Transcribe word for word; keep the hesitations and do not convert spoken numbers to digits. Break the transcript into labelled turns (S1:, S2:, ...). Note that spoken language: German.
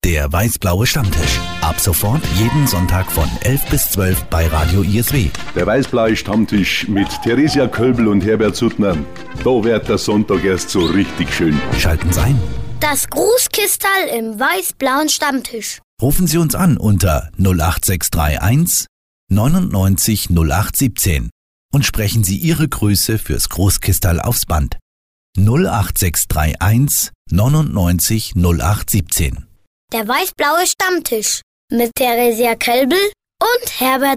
S1: Der weiß-blaue Stammtisch. Ab sofort jeden Sonntag von elf bis zwölf bei Radio I S W.
S2: Der weiß-blaue Stammtisch mit Theresia Kölbel und Herbert Suttner. Da wird der Sonntag erst so richtig schön.
S1: Schalten Sie ein.
S3: Das Grußkistal im weiß-blauen Stammtisch.
S1: Rufen Sie uns an unter null acht sechs drei eins neunundneunzig null acht siebzehn und sprechen Sie Ihre Grüße fürs Großkistal aufs Band. null acht sechs drei eins neunundneunzig null acht siebzehn.
S3: Der weiß-blaue Stammtisch mit Theresia Kölbel und Herbert